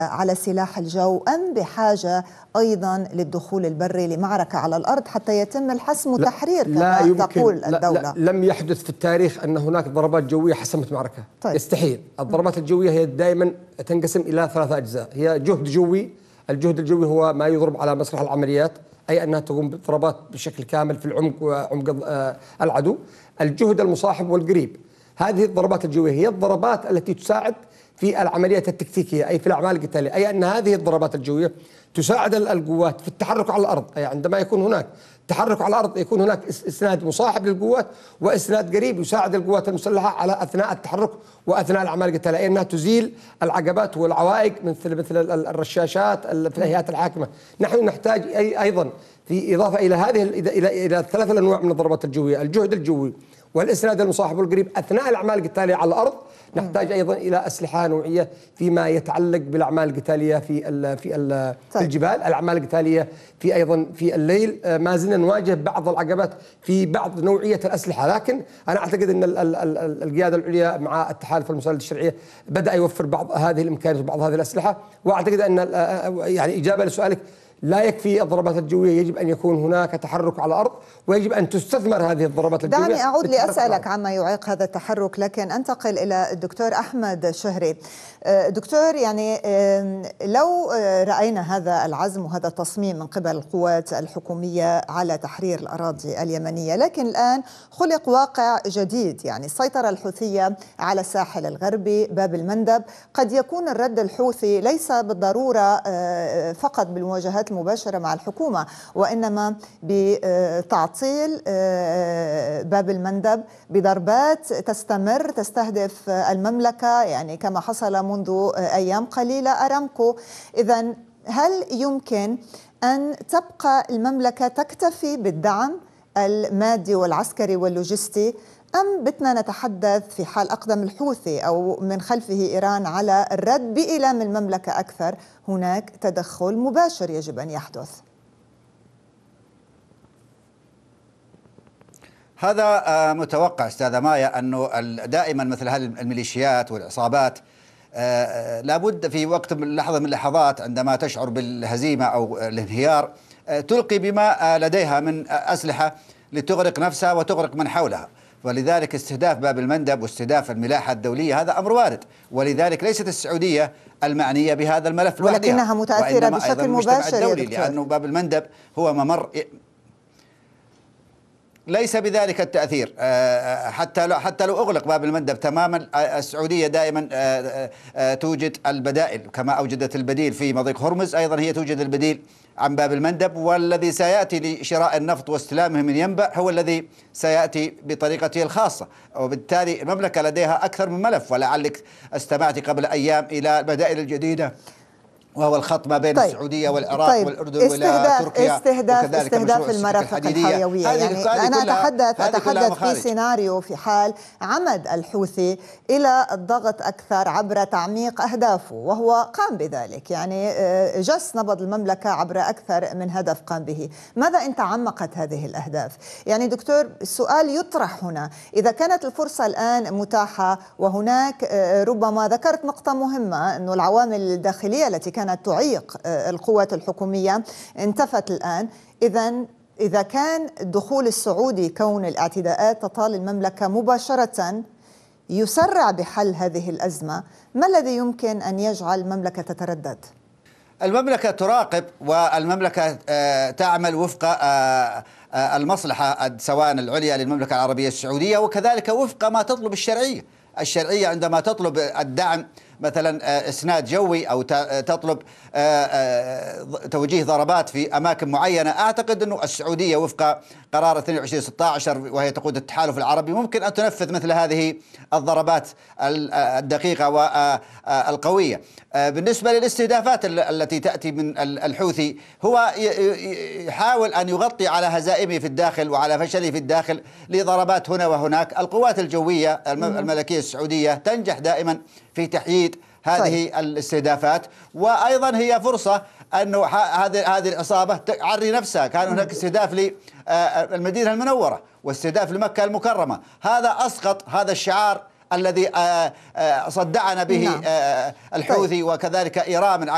على سلاح الجو أم بحاجة أيضا للدخول البري لمعركة على الأرض حتى يتم الحسم وتحرير كما تقول الدولة؟ لم يحدث في التاريخ أن هناك ضربات جوية حسمت معركة. طيب. يستحيل. الضربات الجوية هي دائما تنقسم إلى 3 أجزاء. هي جهد جوي. الجهد الجوي هو ما يضرب على مسرح العمليات، أي أنها تقوم بالضربات بشكل كامل في العمق وعمق العدو. الجهد المصاحب والقريب. هذه الضربات الجوية هي الضربات التي تساعد في العمليات التكتيكية، أي في الأعمال القتالية، أي أن هذه الضربات الجوية تساعد القوات في التحرك على الأرض. أي عندما يكون هناك تحرك على الأرض يكون هناك إسناد مصاحب للقوات وإسناد قريب يساعد القوات المسلحة على أثناء التحرك وأثناء الأعمال القتالية، أي أنها تزيل العقبات والعوائق مثل الرشاشات في الهيئات الحاكمة. نحن نحتاج أيضا في إضافة إلى هذه إلى الثلاث الأنواع من الضربات الجوية، الجهد الجوي والإسناد المصاحب والقريب أثناء الأعمال القتالية على الأرض. نحتاج أيضا إلى أسلحة نوعية فيما يتعلق بالأعمال القتالية في الجبال، الأعمال القتالية في أيضا في الليل. ما زلنا نواجه بعض العقبات في بعض نوعية الأسلحة، لكن أنا أعتقد أن القيادة العليا مع التحالف المساندة الشرعية بدأ يوفر بعض هذه الإمكانيات وبعض هذه الأسلحة. وأعتقد أن يعني إجابة لسؤالك، لا يكفي الضربات الجوية، يجب أن يكون هناك تحرك على الأرض ويجب أن تستثمر هذه الضربات الجوية. دعني أعود لأسألك عما يعيق هذا التحرك، لكن أنتقل إلى الدكتور أحمد شهري. دكتور، يعني لو رأينا هذا العزم وهذا التصميم من قبل القوات الحكومية على تحرير الأراضي اليمنية، لكن الآن خلق واقع جديد، يعني السيطرة الحوثية على الساحل الغربي باب المندب. قد يكون الرد الحوثي ليس بالضرورة فقط بالمواجهات المباشرة مع الحكومة، وإنما بتعطيل باب المندب بضربات تستمر تستهدف المملكة، يعني كما حصل منذ أيام قليلة أرامكو. إذن هل يمكن أن تبقى المملكة تكتفي بالدعم المادي والعسكري واللوجستي، أم بدنا نتحدث في حال أقدم الحوثي أو من خلفه إيران على الرد بإيلام المملكة أكثر هناك تدخل مباشر يجب أن يحدث؟ هذا متوقع أستاذة مايا، أنه دائما مثل هذه الميليشيات والعصابات لابد في وقت من لحظة من اللحظات عندما تشعر بالهزيمة أو الانهيار تلقي بما لديها من أسلحة لتغرق نفسها وتغرق من حولها. ولذلك استهداف باب المندب واستهداف الملاحة الدولية هذا أمر وارد، ولذلك ليست السعودية المعنية بهذا الملف لوحدها، ولكنها متأثرة بشكل مباشر الدولي، لأنه باب المندب هو ممر ليس بذلك التأثير. حتى لو أغلق باب المندب تماما، السعودية دائما توجد البدائل، كما أوجدت البديل في مضيق هرمز أيضا هي توجد البديل عن باب المندب. والذي سيأتي لشراء النفط واستلامه من ينبع هو الذي سيأتي بطريقته الخاصة، وبالتالي المملكة لديها أكثر من ملف. ولعلك استمعت قبل أيام إلى البدائل الجديدة وهو الخط ما بين السعودية والعراق والأردن وإلى تركيا، استهداف المرافق الحيوية. يعني أنا أتحدث في سيناريو في حال عمد الحوثي إلى الضغط أكثر عبر تعميق أهدافه، وهو قام بذلك، يعني جس نبض المملكة عبر أكثر من هدف قام به. ماذا إن تعمقت هذه الأهداف؟ يعني دكتور، السؤال يطرح هنا، إذا كانت الفرصة الآن متاحة وهناك ربما ذكرت نقطة مهمة أنه العوامل الداخلية التي كانت تعيق القوات الحكومية انتفت الآن، إذا كان الدخول السعودي كون الاعتداءات تطال المملكة مباشرة يسرع بحل هذه الأزمة، ما الذي يمكن أن يجعل المملكة تتردد؟ المملكة تراقب، والمملكة تعمل وفق المصلحة سواء العليا للمملكة العربية السعودية، وكذلك وفق ما تطلب الشرعية عندما تطلب الدعم مثلا إسناد جوي أو تطلب توجيه ضربات في أماكن معينة. أعتقد أنه السعودية وفق قرار 2216 وهي تقود التحالف العربي ممكن أن تنفذ مثل هذه الضربات الدقيقة والقوية. بالنسبة للاستهدافات التي تأتي من الحوثي، هو يحاول أن يغطي على هزائمه في الداخل وعلى فشله في الداخل لضربات هنا وهناك. القوات الجوية الملكية السعودية تنجح دائما في تحييد هذه الاستهدافات، وأيضا هي فرصة أنه هذه العصابة تعري نفسها. كان هناك استهداف للمدينة المنورة واستهداف لمكة المكرمة، هذا أسقط هذا الشعار الذي صدعنا به الحوثي وكذلك إيران.